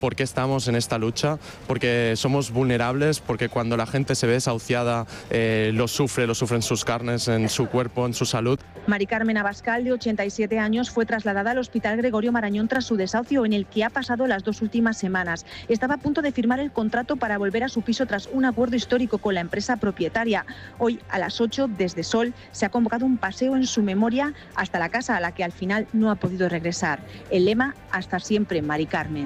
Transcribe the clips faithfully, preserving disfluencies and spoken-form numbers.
por qué estamos en esta lucha, porque somos vulnerables, porque cuando la gente se ve desahuciada eh, lo sufre, lo sufre en sus carnes, en su cuerpo, en su salud. Mari Carmen Abascal, de ochenta y siete años, fue trasladada al Hospital Gregorio Marañón tras su desahucio, en el que ha pasado las dos últimas semanas. Estaba a punto de firmar el contrato para volver a su piso tras un acuerdo histórico con la empresa propietaria. Hoy, a las ocho, desde Sol, se ha convocado un paseo en su memoria hasta la casa a la que al final no ha podido regresar. El lema: hasta siempre, Mari Carmen.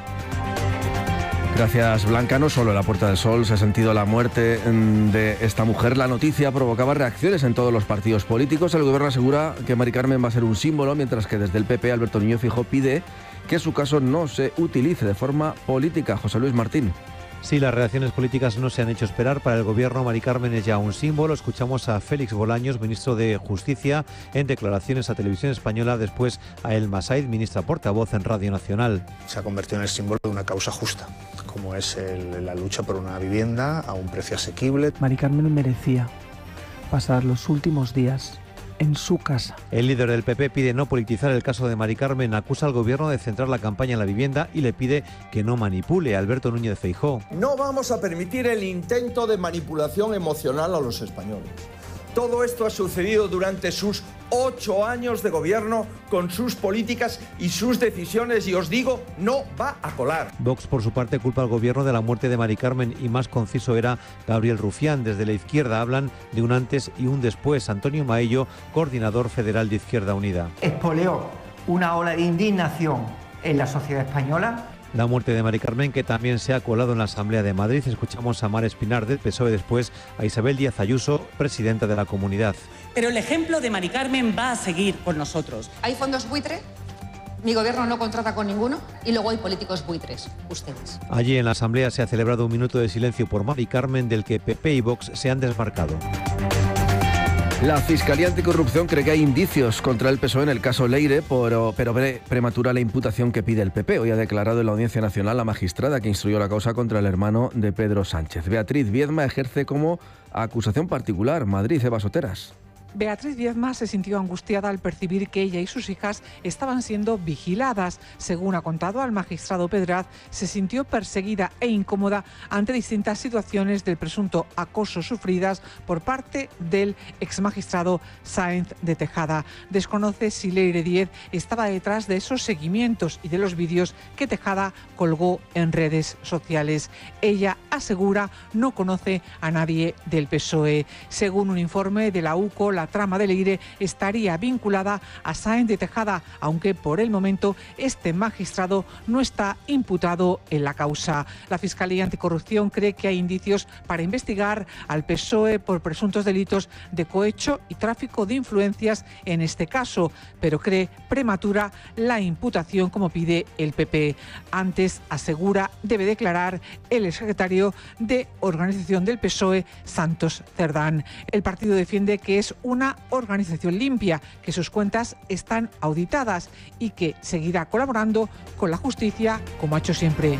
Gracias, Blanca. No solo en la Puerta del Sol se ha sentido la muerte de esta mujer. La noticia provocaba reacciones en todos los partidos políticos. El gobierno asegura que Mari Carmen va a ser un símbolo, mientras que desde el P P, Alberto Núñez Feijóo pide que su caso no se utilice de forma política. José Luis Martín. Sí, las reacciones políticas no se han hecho esperar. Para el gobierno, Mari Carmen es ya un símbolo. Escuchamos a Félix Bolaños, ministro de Justicia, en declaraciones a Televisión Española, después a Elma Said, ministra portavoz en Radio Nacional. Se ha convertido en el símbolo de una causa justa, como es el, la lucha por una vivienda a un precio asequible. Mari Carmen merecía pasar los últimos días en su casa. El líder del P P pide no politizar el caso de Mari Carmen, acusa al gobierno de centrar la campaña en la vivienda y le pide que no manipule. Alberto Núñez Feijóo. No vamos a permitir el intento de manipulación emocional a los españoles. Todo esto ha sucedido durante sus ocho años de gobierno, con sus políticas y sus decisiones, y os digo, no va a colar. Vox, por su parte, culpa al gobierno de la muerte de Mari Carmen, y más conciso era Gabriel Rufián. Desde la izquierda hablan de un antes y un después. Antonio Maello, coordinador federal de Izquierda Unida. Expolió una ola de indignación en la sociedad española. La muerte de Mari Carmen, que también se ha colado en la Asamblea de Madrid. Escuchamos a Mar Espinar del P S O E, después a Isabel Díaz Ayuso, presidenta de la comunidad. Pero el ejemplo de Mari Carmen va a seguir con nosotros. ¿Hay fondos buitre? Mi gobierno no contrata con ninguno, y luego hay políticos buitres, ustedes. Allí en la Asamblea se ha celebrado un minuto de silencio por Mari Carmen, del que P P y Vox se han desmarcado. La Fiscalía Anticorrupción cree que hay indicios contra el P S O E en el caso Leire, pero, pero ve prematura la imputación que pide el P P. Hoy ha declarado en la Audiencia Nacional la magistrada que instruyó la causa contra el hermano de Pedro Sánchez. Beatriz Viedma ejerce como acusación particular. Madrid, Eva Soteras. Beatriz Viedma se sintió angustiada al percibir que ella y sus hijas estaban siendo vigiladas. Según ha contado al magistrado Pedraz, se sintió perseguida e incómoda ante distintas situaciones del presunto acoso sufridas por parte del exmagistrado Sáenz de Tejada. Desconoce si Leire Díez estaba detrás de esos seguimientos y de los vídeos que Tejada colgó en redes sociales. Ella asegura no conoce a nadie del P S O E. Según un informe de la U C O, la La trama de Leire estaría vinculada a Sáenz de Tejada, aunque por el momento este magistrado no está imputado en la causa. La Fiscalía Anticorrupción cree que hay indicios para investigar al P S O E por presuntos delitos de cohecho y tráfico de influencias en este caso, pero cree prematura la imputación como pide el P P. Antes, asegura, debe declarar el exsecretario de Organización del P S O E, Santos Cerdán. El partido defiende que es un una organización limpia, que sus cuentas están auditadas y que seguirá colaborando con la justicia como ha hecho siempre.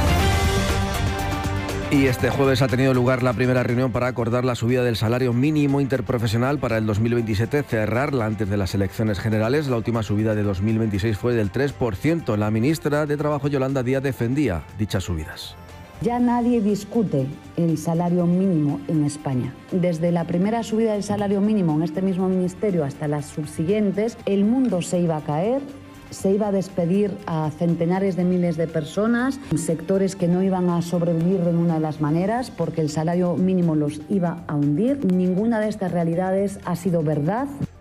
Y este jueves ha tenido lugar la primera reunión para acordar la subida del salario mínimo interprofesional para el dos mil veintisiete, cerrarla antes de las elecciones generales. La última subida de dos mil veintiséis fue del tres por ciento. La ministra de Trabajo, Yolanda Díaz, defendía dichas subidas. Ya nadie discute el salario mínimo en España. Desde la primera subida del salario mínimo en este mismo ministerio hasta las subsiguientes, el mundo se iba a caer, se iba a despedir a centenares de miles de personas, sectores que no iban a sobrevivir de ninguna de las maneras porque el salario mínimo los iba a hundir. Ninguna de estas realidades ha sido verdad.